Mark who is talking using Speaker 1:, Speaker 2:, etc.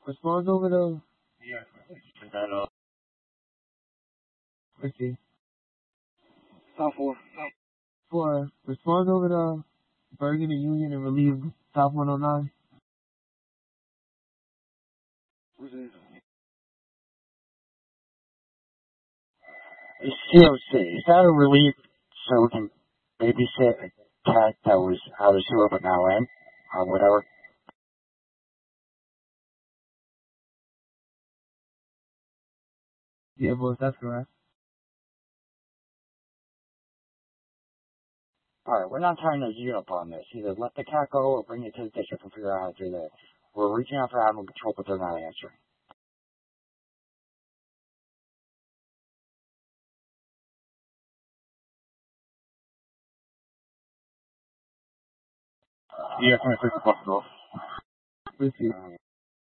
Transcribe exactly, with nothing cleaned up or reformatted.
Speaker 1: Respond over the.
Speaker 2: Yeah, is that uh?
Speaker 1: Let's see.
Speaker 2: South four.
Speaker 1: Four. Respond over the Bergen and Union and relieve South one oh nine.
Speaker 2: What's this? It's C O C. Is that a relief so we can babysit a cat that was out of sewer but now in? Or whatever?
Speaker 1: Yeah, boss, that's correct.
Speaker 2: Alright, we're not tying a unit on this. Either let the cat go or bring it to the district and figure out how to do that. We're reaching out for animal control, but they're not answering. Yeah, twenty-six bucks off.
Speaker 1: Let's see.